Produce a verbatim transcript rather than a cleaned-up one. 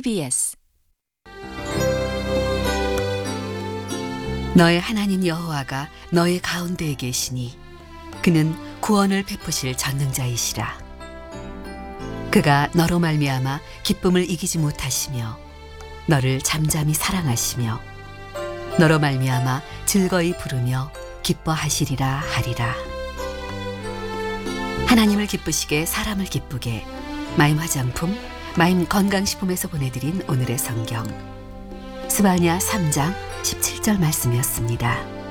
티비에스 너의 하나님 여호와가 너의 가운데에 계시니 그는 구원을 베푸실 전능자이시라. 그가 너로 말미암아 기쁨을 이기지 못하시며 너를 잠잠히 사랑하시며 너로 말미암아 즐거이 부르며 기뻐하시리라 하리라. 하나님을 기쁘시게 사람을 기쁘게 마임 화장품, 마임 건강식품에서 보내드린 오늘의 성경 스바냐 삼 장 십칠 절 말씀이었습니다.